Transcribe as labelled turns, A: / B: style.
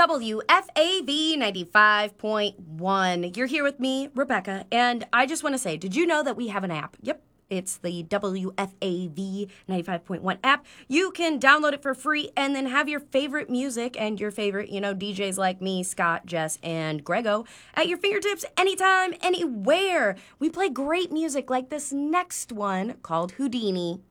A: WFAV 95.1. You're here with me, Rebecca, and I just want to say, did you know that we have an app? Yep. It's the WFAV 95.1 app. You can download it for free and then have your favorite music and your favorite, DJs like me, Scott, Jess, and Grego at your fingertips anytime, anywhere. We play great music like this next one called Houdini.